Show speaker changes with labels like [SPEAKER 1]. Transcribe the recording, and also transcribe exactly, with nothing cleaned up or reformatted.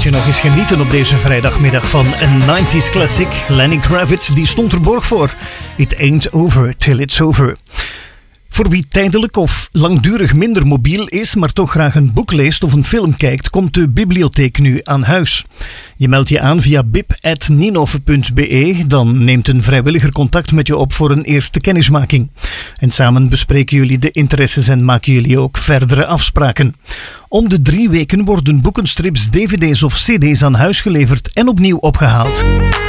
[SPEAKER 1] je nog eens genieten op deze vrijdagmiddag van een nineties classic. Lenny Kravitz, die stond er borg voor. It ain't over till it's over. Voor wie tijdelijk of langdurig minder mobiel is, maar toch graag een boek leest of een film kijkt, komt de bibliotheek nu aan huis. Je meldt je aan via bib at ninove punt be, dan neemt een vrijwilliger contact met je op voor een eerste kennismaking. En samen bespreken jullie de interesses en maken jullie ook verdere afspraken. Om de drie weken worden boekenstrips, dvd's of cd's aan huis geleverd en opnieuw opgehaald.